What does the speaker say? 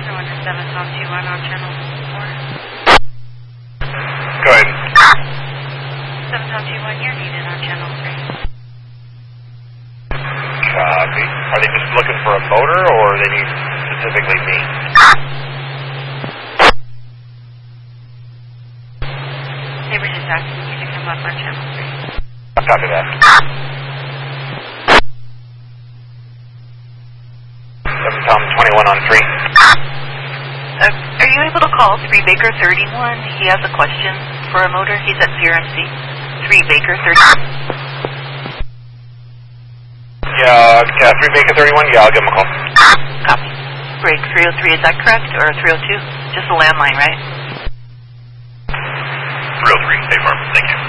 Everyone is 7 Tom 21 on channel 4. Go ahead. 7 Tom 21, you're needed on channel 3. Copy. Are they just looking for a motor, or they need specifically me? They were just asking you to come up on channel 3. I'll copy that. 7 Tom 21 on 3. Are you able to call 3 Baker 31? He has a question for a motor. He's at CRMC. 3 Baker 31. Yeah, 3 Baker 31? Yeah, I'll give him a call. Copy. Break 303, is that correct? Or 302? Just a landline, right? 303, State Farm. Thank you.